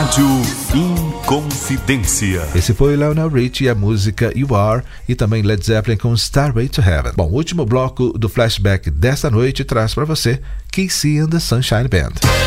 Rádio Inconfidência. Esse foi Lionel Richie e a música You Are, e também Led Zeppelin com Starway to Heaven. Bom, o último bloco do flashback desta noite traz para você KC and the Sunshine Band.